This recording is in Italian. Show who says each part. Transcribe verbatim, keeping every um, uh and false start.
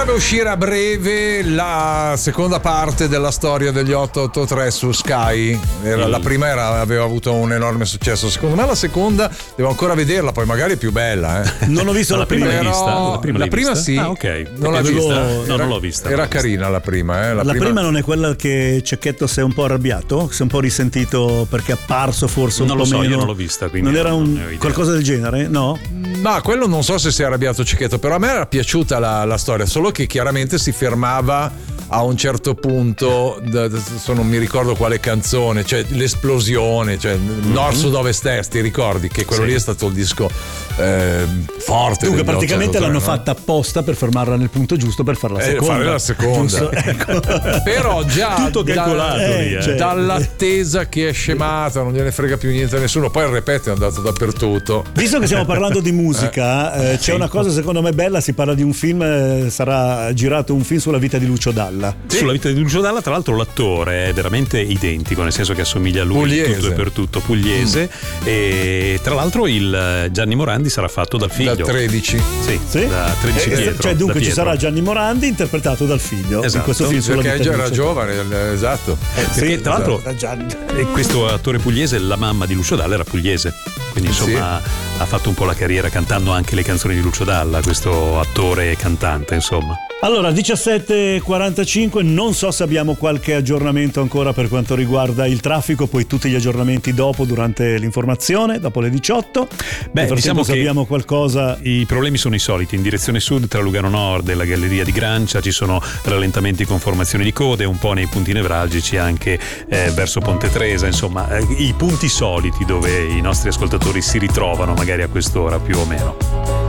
Speaker 1: Dovrebbe uscire a breve la seconda parte della storia degli otto otto tre su Sky. Era, mm. La prima era, aveva avuto un enorme successo. Secondo me la seconda devo ancora vederla, poi magari è più bella. Eh.
Speaker 2: Non ho visto la, la prima.
Speaker 3: prima
Speaker 2: Però...
Speaker 3: vista? La prima,
Speaker 1: la prima
Speaker 3: vista?
Speaker 1: sì.
Speaker 3: Ah, ok.
Speaker 1: Non l'ho
Speaker 3: vista?
Speaker 1: vista.
Speaker 3: No,
Speaker 1: era,
Speaker 3: non l'ho vista.
Speaker 1: Era
Speaker 3: l'ho
Speaker 1: carina
Speaker 3: vista.
Speaker 1: la prima. Eh. La,
Speaker 2: la prima...
Speaker 1: prima
Speaker 2: non è quella che Cecchetto si è un po' arrabbiato? Si è un po' risentito perché è apparso forse un
Speaker 3: non
Speaker 2: po'
Speaker 3: lo so,
Speaker 2: meno.
Speaker 3: Io non l'ho vista.
Speaker 2: Non era un...
Speaker 3: non
Speaker 2: qualcosa del genere? No?
Speaker 1: Ma quello non so se si è arrabbiato Cecchetto, però a me era piaciuta la, la storia, solo che chiaramente si fermava a un certo punto, adesso non mi ricordo quale canzone, cioè l'esplosione, cioè mm-hmm. Nord Sud Ovest Est, ti ricordi che quello sì. lì è stato il disco eh, forte.
Speaker 2: Dunque praticamente l'hanno
Speaker 1: no?
Speaker 2: fatta apposta per fermarla nel punto giusto per farla la
Speaker 1: eh,
Speaker 2: seconda.
Speaker 1: Fare la seconda.
Speaker 2: Ecco.
Speaker 1: Però già
Speaker 3: tutto calcolato
Speaker 1: da,
Speaker 3: lì, eh.
Speaker 1: cioè, dall'attesa che è scemata, non gliene frega più niente a nessuno, poi il repetto è andato dappertutto.
Speaker 2: Visto che stiamo parlando di musica, eh, c'è una cosa secondo me bella, si parla di un film, eh, sarà girato un film sulla vita di Lucio Dalla.
Speaker 3: Sì. Sulla vita di Lucio Dalla, tra l'altro l'attore è veramente identico, nel senso che assomiglia a lui
Speaker 1: pugliese.
Speaker 3: tutto e per tutto, pugliese, mm. e tra l'altro il Gianni Morandi sarà fatto dal figlio.
Speaker 1: Da tredici.
Speaker 3: Sì,
Speaker 2: sì?
Speaker 3: da tredici
Speaker 2: eh,
Speaker 3: Pietro.
Speaker 2: Cioè dunque
Speaker 3: da
Speaker 2: ci
Speaker 3: Pietro.
Speaker 2: sarà Gianni Morandi interpretato dal figlio
Speaker 3: esatto.
Speaker 2: in questo film sulla
Speaker 1: perché
Speaker 2: vita
Speaker 1: già
Speaker 2: di
Speaker 1: era
Speaker 2: Lucio
Speaker 1: giovane,
Speaker 2: Dalla.
Speaker 1: esatto.
Speaker 3: Eh, perché tra l'altro eh, questo attore pugliese, la mamma di Lucio Dalla era pugliese, quindi insomma sì. ha fatto un po' la carriera cantando anche le canzoni di Lucio Dalla, questo attore e cantante, insomma.
Speaker 2: Allora, diciassette e quarantacinque, non so se abbiamo qualche aggiornamento ancora per quanto riguarda il traffico, poi tutti gli aggiornamenti dopo, durante l'informazione, dopo le diciotto.
Speaker 3: Beh, diciamo che
Speaker 2: abbiamo qualcosa.
Speaker 3: I problemi sono i soliti, in direzione sud tra Lugano Nord e la galleria di Grancia ci sono rallentamenti con formazione di code, un po' nei punti nevralgici anche eh, verso Ponte Tresa, insomma eh, i punti soliti dove i nostri ascoltatori si ritrovano magari a quest'ora più o meno.